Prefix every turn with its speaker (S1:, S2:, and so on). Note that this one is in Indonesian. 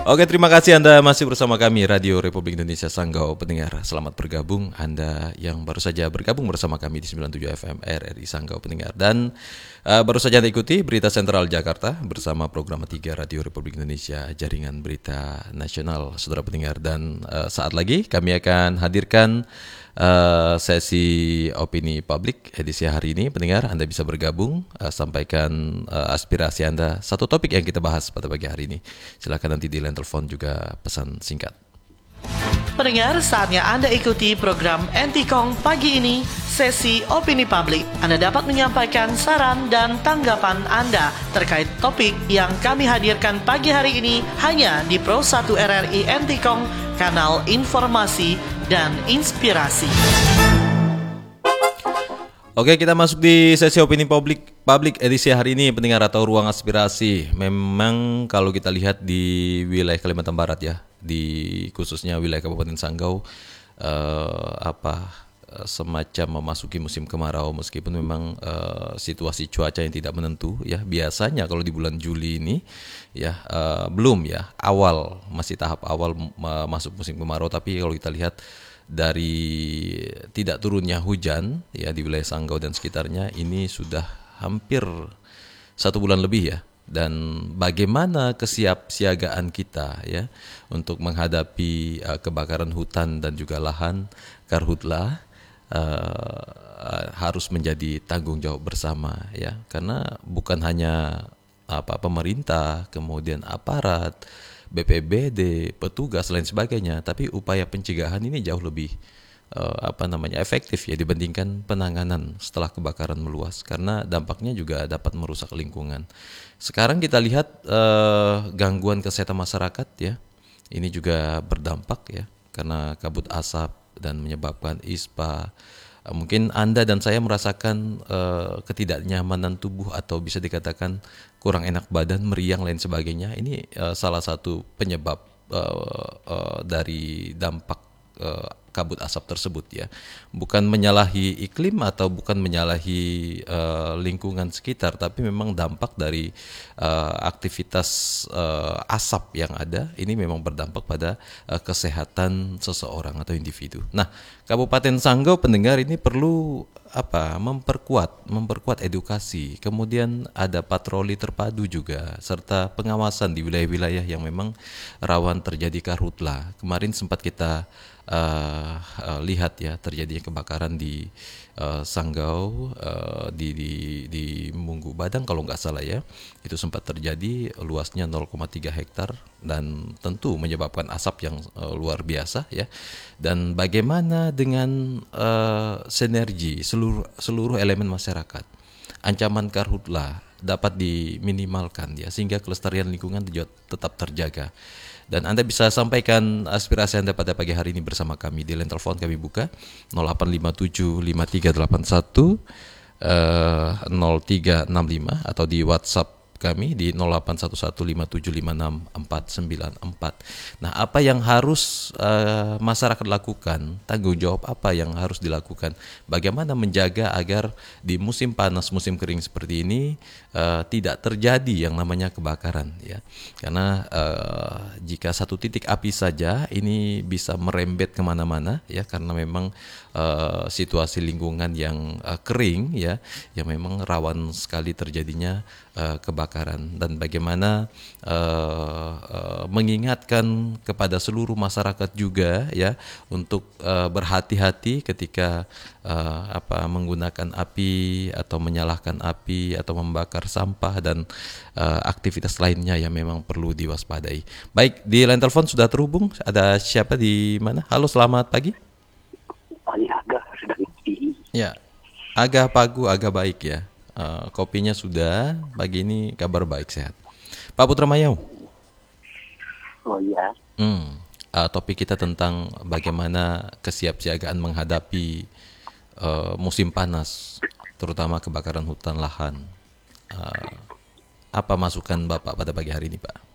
S1: Oke, terima kasih Anda masih bersama kami Radio Republik Indonesia Sanggau Pendengar. Selamat bergabung Anda yang baru saja bergabung bersama kami di 97 FM RRI Sanggau Pendengar. Dan baru saja Anda ikuti Berita Sentral Jakarta bersama program 3 Radio Republik Indonesia Jaringan Berita Nasional, saudara pendengar. Dan saat lagi kami akan hadirkan sesi opini publik edisi hari ini. Pendengar, Anda bisa bergabung, sampaikan aspirasi Anda, satu topik yang kita bahas pada pagi hari ini. Silakan nanti di line telepon juga pesan singkat.
S2: Pendengar, saatnya Anda ikuti program Antikong pagi ini, sesi opini publik. Anda dapat menyampaikan saran dan tanggapan Anda terkait topik yang kami hadirkan pagi hari ini hanya di Pro 1 RRI Antikong, kanal informasi dan inspirasi.
S1: Oke, kita masuk di sesi opini publik edisi hari ini, pendengar, atau ruang aspirasi. Memang kalau kita lihat di wilayah Kalimantan Barat ya, di khususnya wilayah Kabupaten Sanggau, semacam memasuki musim kemarau, meskipun memang situasi cuaca yang tidak menentu ya. Biasanya kalau di bulan Juli ini ya belum ya, masih tahap awal masuk musim kemarau, tapi kalau kita lihat dari tidak turunnya hujan ya di wilayah Sanggau dan sekitarnya ini sudah hampir 1 bulan lebih ya. Dan bagaimana kesiapsiagaan kita ya untuk menghadapi kebakaran hutan dan juga lahan karhutla harus menjadi tanggung jawab bersama ya, karena bukan hanya pemerintah, kemudian aparat, BPBD, petugas lain sebagainya, tapi upaya pencegahan ini jauh lebih efektif ya dibandingkan penanganan setelah kebakaran meluas, karena dampaknya juga dapat merusak lingkungan. Sekarang kita lihat gangguan kesehatan masyarakat ya, ini juga berdampak ya karena kabut asap dan menyebabkan ispa. Mungkin Anda dan saya merasakan ketidaknyamanan tubuh atau bisa dikatakan kurang enak badan, meriang lain sebagainya. Ini salah satu penyebab dari dampak kabut asap tersebut ya. Bukan menyalahi iklim atau bukan menyalahi lingkungan sekitar, tapi memang dampak dari aktivitas asap yang ada ini memang berdampak pada kesehatan seseorang atau individu. Nah, Kabupaten Sanggau, pendengar, ini perlu memperkuat edukasi, kemudian ada patroli terpadu juga, serta pengawasan di wilayah-wilayah yang memang rawan terjadi karhutla. Kemarin sempat kita lihat ya terjadinya kebakaran di Sanggau, di Munggu Badang kalau nggak salah ya, itu sempat terjadi, luasnya 0,3 hektar dan tentu menyebabkan asap yang luar biasa ya. Dan bagaimana dengan sinergi seluruh elemen masyarakat, ancaman karhutla dapat diminimalkan ya, sehingga kelestarian lingkungan tetap terjaga. Dan Anda bisa sampaikan aspirasi Anda pada pagi hari ini bersama kami. Di line telepon kami buka 08575381 0365 atau di WhatsApp kami di 081157564494. Nah, apa yang harus masyarakat lakukan? Tanggung jawab apa yang harus dilakukan? Bagaimana menjaga agar di musim panas, musim kering seperti ini tidak terjadi yang namanya kebakaran ya. Karena jika satu titik api saja ini bisa merembet kemana-mana ya, karena memang situasi lingkungan yang kering ya, yang memang rawan sekali terjadinya kebakaran. Dan bagaimana mengingatkan kepada seluruh masyarakat juga ya untuk berhati-hati ketika menggunakan api atau menyalakan api atau membakar sampah dan aktivitas lainnya yang memang perlu diwaspadai. Baik, di line telepon sudah terhubung, ada siapa di mana? Halo, selamat pagi.
S3: Ini agak sedang
S1: ya, agak pagu, agak baik ya. Kopinya sudah, pagi ini kabar baik, sehat. Pak Putra Mayau.
S3: Oh iya.
S1: Topik kita tentang bagaimana kesiapsiagaan menghadapi musim panas, terutama kebakaran hutan lahan. Apa masukan Bapak pada pagi hari ini, Pak?